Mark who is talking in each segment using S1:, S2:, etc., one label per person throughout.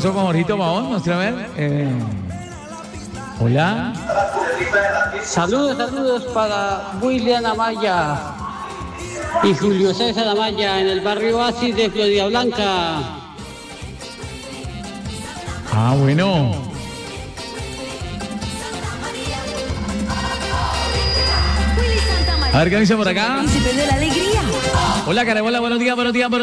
S1: pasó con Jorgito Pavón? Muestra a ver. Hola.
S2: Saludos para William Amaya y Julio César Amaya en el barrio Oasis de Florida Blanca.
S1: Ah, bueno. A ver qué dice por acá.
S3: Príncipe de la alegría.
S1: Hola, Carabola, buenos días.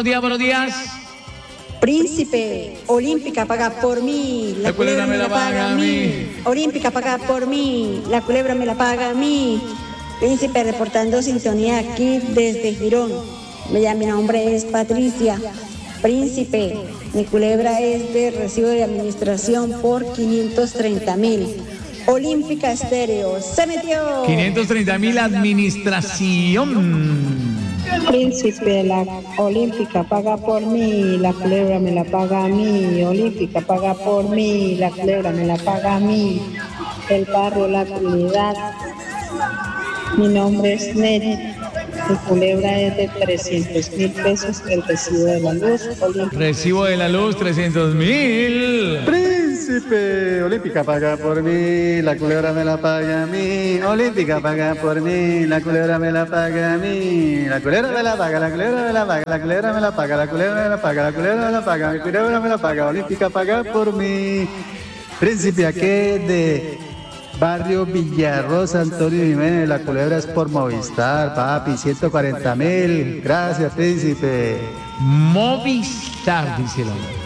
S4: Príncipe, Olímpica paga por mí, la culebra me la paga a mí. Olímpica paga por mí, la culebra me la paga a mí. Príncipe, reportando sintonía aquí desde Girón. Mi nombre es Patricia. Príncipe, mi culebra es de recibo de administración por 530,000. Olímpica Estéreo, se metió.
S1: 530,000 administración.
S5: Príncipe, la Olímpica paga por mí, la culebra me la paga a mí. Olímpica paga por mí, la culebra me la paga a mí. El barrio La Trinidad. Mi nombre es Neri. Mi culebra es de 300,000 pesos el recibo de la luz. Olímpica.
S1: Recibo de la luz, 300,000.
S6: Príncipe, Olímpica paga por mí, la culebra me la paga a mí. Olímpica paga por mí, la culebra me la paga a mí. La culebra me la paga, la culebra me la paga, la culebra me la paga, la culebra me la paga, la culebra me la paga, mi culebra me la paga. Olímpica paga por mí. Príncipe, aquí de barrio Villarrosa, Antonio Jiménez, la culebra es por Movistar, papi, 140,000. Gracias, príncipe.
S1: Movistar, dice el hombre.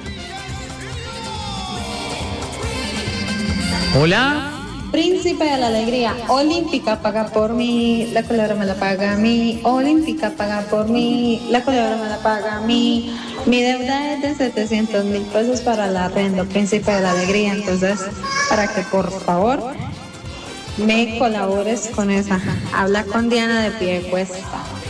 S1: Hola.
S7: Príncipe de la alegría, Olímpica paga por mí, la culebra me la paga a mí. Olímpica paga por mí, la culebra me la paga a mí. Mi deuda es de 700,000 pesos para el arrendo, Príncipe de la alegría. Entonces, para que por favor me colabores con esa. Habla con Diana de Piedecuesta.